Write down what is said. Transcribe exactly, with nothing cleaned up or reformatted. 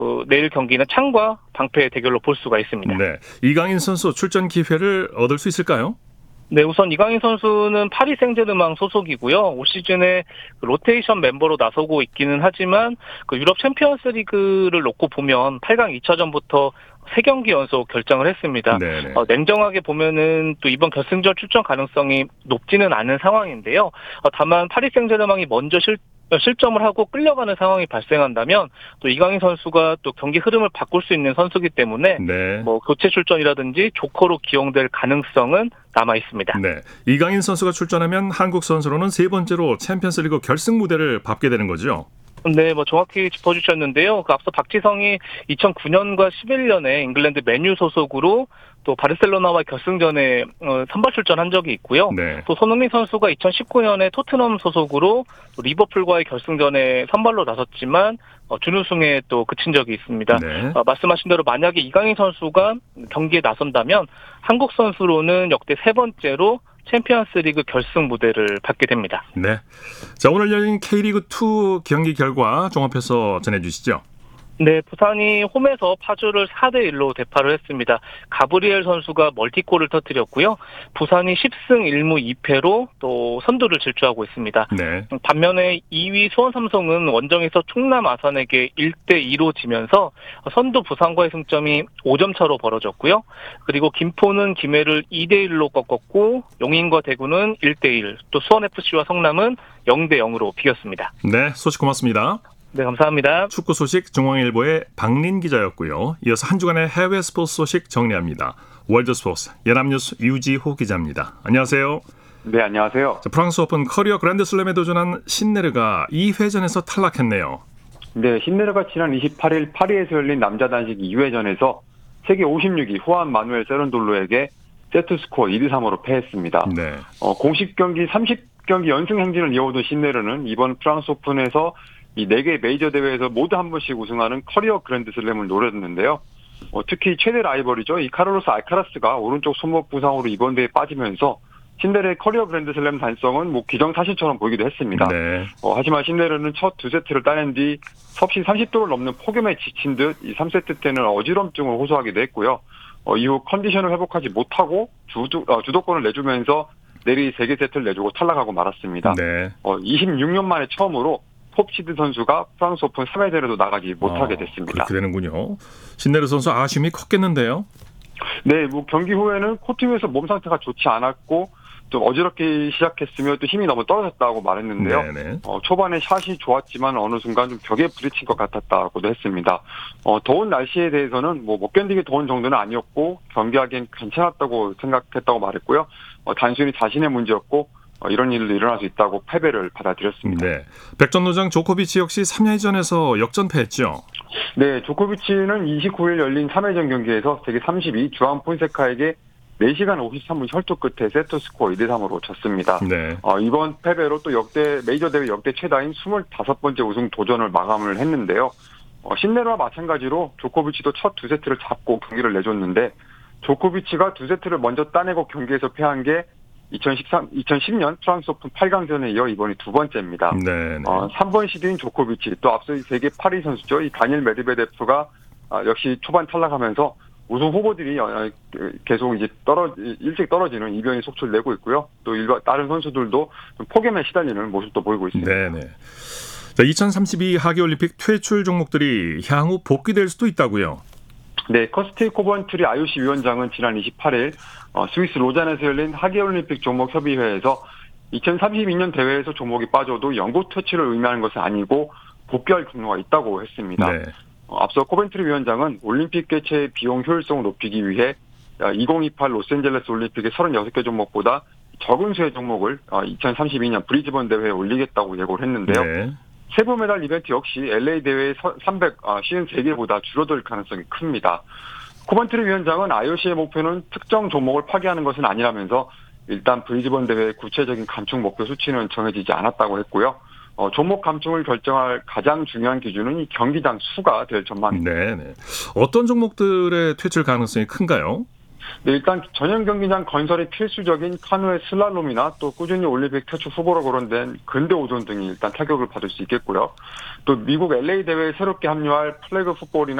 그 내일 경기는 창과 방패의 대결로 볼 수가 있습니다. 네, 이강인 선수 출전 기회를 얻을 수 있을까요? 네, 우선 이강인 선수는 파리 생제르맹 소속이고요. 올 시즌에 그 로테이션 멤버로 나서고 있기는 하지만 그 유럽 챔피언스 리그를 놓고 보면 팔 강 이 차전부터 세 경기 연속 결정을 했습니다. 어, 냉정하게 보면은 또 이번 결승전 출전 가능성이 높지는 않은 상황인데요. 어, 다만 파리 생제르맹이 먼저 실 실점을 하고 끌려가는 상황이 발생한다면 또 이강인 선수가 또 경기 흐름을 바꿀 수 있는 선수이기 때문에 네. 뭐 교체 출전이라든지 조커로 기용될 가능성은 남아 있습니다. 네, 이강인 선수가 출전하면 한국 선수로는 세 번째로 챔피언스리그 결승 무대를 밟게 되는 거죠. 네, 뭐 정확히 짚어주셨는데요. 그 앞서 박지성이 이천구 년과 십일 년에 잉글랜드 맨유 소속으로 또 바르셀로나와 결승전에 선발 출전한 적이 있고요. 네. 또 손흥민 선수가 이천십구 년에 토트넘 소속으로 또 리버풀과의 결승전에 선발로 나섰지만 준우승에 또 그친 적이 있습니다. 네. 어, 말씀하신 대로 만약에 이강인 선수가 경기에 나선다면 한국 선수로는 역대 세 번째로 챔피언스리그 결승 무대를 받게 됩니다. 네. 자, 오늘 열린 K리그 투 경기 결과 종합해서 전해주시죠. 네, 부산이 홈에서 파주를 사 대 일로 대파를 했습니다. 가브리엘 선수가 멀티골을 터뜨렸고요. 부산이 십 승 일 무 이 패로 또 선두를 질주하고 있습니다. 네. 반면에 이 위 수원 삼성은 원정에서 충남 아산에게 일 대 이로 지면서 선두 부산과의 승점이 오 점 차로 벌어졌고요. 그리고 김포는 김해를 이 대 일로 꺾었고 용인과 대구는 일 대 일, 또 수원에프씨와 성남은 영 대 영으로 비겼습니다. 네, 소식 고맙습니다. 네, 감사합니다. 축구 소식 중앙일보의 박린 기자였고요. 이어서 한 주간의 해외 스포츠 소식 정리합니다. 월드스포츠 연합뉴스 유지호 기자입니다. 안녕하세요. 네, 안녕하세요. 자, 프랑스 오픈 커리어 그랜드슬램에 도전한 신네르가 이 회전에서 탈락했네요. 네, 신네르가 지난 이십팔 일 파리에서 열린 남자 단식 이 회전에서 세계 오십육 위 후안 마누엘 세른돌로에게 세트스코어 이 대 삼으로 패했습니다. 네. 어, 공식 경기 삼십 경기 연승 행진을 이어오던 신네르는 이번 프랑스 오픈에서 이 네 개 메이저 대회에서 모두 한 번씩 우승하는 커리어 그랜드슬램을 노렸는데요. 어, 특히 최대 라이벌이죠. 이 카를로스 알카라스가 오른쪽 손목 부상으로 이번 대회에 빠지면서 신네르의 커리어 그랜드슬램 달성은 뭐 기정사실처럼 보이기도 했습니다. 네. 어, 하지만 신네르는 첫 두 세트를 따낸 뒤 섭씨 삼십 도를 넘는 폭염에 지친 듯 이 삼 세트 때는 어지럼증을 호소하기도 했고요. 어, 이후 컨디션을 회복하지 못하고 주도, 어, 주도권을 내주면서 내리 세 개 세트를 내주고 탈락하고 말았습니다. 네. 어, 이십육 년 만에 처음으로 톱시드 선수가 프랑스 오픈 삼 회대로도 나가지 못하게 됐습니다. 아, 그렇게 되는군요. 신네르 선수 아쉬움이 컸겠는데요. 네, 뭐 경기 후에는 코트 위에서 몸 상태가 좋지 않았고 좀 어지럽게 시작했으며 또 힘이 너무 떨어졌다고 말했는데요. 어, 초반에 샷이 좋았지만 어느 순간 좀 벽에 부딪힌 것 같았다고도 했습니다. 어, 더운 날씨에 대해서는 뭐 못 견디게 더운 정도는 아니었고 경기하기엔 괜찮았다고 생각했다고 말했고요. 어, 단순히 자신의 문제였고 어, 이런 일도 일어날 수 있다고 패배를 받아들였습니다. 네, 백전노장 조코비치 역시 삼 회전에서 역전패했죠. 네, 조코비치는 이십구 일 열린 삼 회전 경기에서 세계 삼십이 주안 폰세카에게 네 시간 오십삼 분 혈투 끝에 세트 스코어 이 대 삼으로 졌습니다. 네. 어, 이번 패배로 또 역대 메이저 대회 역대 최다인 스물다섯 번째 우승 도전을 마감을 했는데요. 어, 신네르와 마찬가지로 조코비치도 첫 두 세트를 잡고 경기를 내줬는데 조코비치가 두 세트를 먼저 따내고 경기에서 패한 게 이천십삼, 이천십 년 프랑스 오픈 팔 강전에 이어 이번이 두 번째입니다. 네, 네. 어, 삼 번 시드인 조코비치, 또 앞서 세계 팔 위 선수죠. 이 다니엘 메드베데프가 아, 역시 초반 탈락하면서 우승 후보들이 계속 이제 떨어 일찍 떨어지는 이변이 속출내고 있고요. 또 일반 다른 선수들도 좀 폭염에 시달리는 모습도 보이고 있습니다. 네, 네. 자, 이천삼십이 하계올림픽 퇴출 종목들이 향후 복귀될 수도 있다고요. 네, 커스티 코번트리 아이오씨 위원장은 지난 이십팔 일 어, 스위스 로잔에서 열린 하계올림픽 종목 협의회에서 이천삼십이 년 대회에서 종목이 빠져도 영구 퇴출을 의미하는 것은 아니고 복귀할 경로가 있다고 했습니다. 네. 어, 앞서 코벤트리 위원장은 올림픽 개최 비용 효율성을 높이기 위해 이천이십팔 로스앤젤레스 올림픽의 서른여섯 개 종목보다 적은 수의 종목을 어, 이천삼십이 년 브리즈번 대회에 올리겠다고 예고를 했는데요. 네. 세부 메달 이벤트 역시 엘에이 대회의 삼백오십삼 개보다 줄어들 가능성이 큽니다. 코번트리 위원장은 아이오씨의 목표는 특정 종목을 파기하는 것은 아니라면서 일단 브리즈번 대회의 구체적인 감축 목표 수치는 정해지지 않았다고 했고요. 어, 종목 감축을 결정할 가장 중요한 기준은 이 경기장 수가 될 전망입니다. 네, 네. 어떤 종목들의 퇴출 가능성이 큰가요? 네, 일단 전용 경기장 건설이 필수적인 카누의 슬랄롬이나 또 꾸준히 올림픽 퇴출 후보로 거론된 근대 오존 등이 일단 타격을 받을 수 있겠고요. 또 미국 엘에이 대회에 새롭게 합류할 플래그 풋볼이나